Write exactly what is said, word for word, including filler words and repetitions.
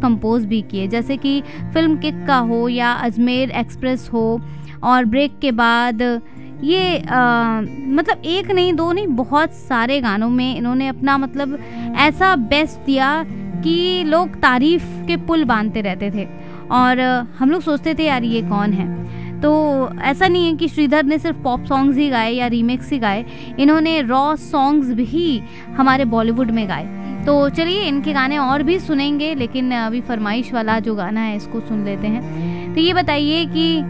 Compose भी किए, जैसे कि फिल्म किक का हो या अजमेर एक्सप्रेस हो, और ब्रेक के बाद ये आ, मतलब एक नहीं दो नहीं बहुत सारे गानों में इन्होंने अपना मतलब ऐसा बेस्ट दिया कि लोग तारीफ के पुल बांधते रहते थे और हम लोग सोचते थे यार ये कौन है। तो ऐसा नहीं है कि श्रीधर ने सिर्फ पॉप सॉन्ग्स ही गाए या रीमेक्स ही गाए, इन्होंने रॉ सॉन्ग्स भी हमारे बॉलीवुड में गाए। तो चलिए इनके गाने और भी सुनेंगे, लेकिन अभी फरमाइश वाला जो गाना है इसको सुन लेते हैं। तो ये बताइए कि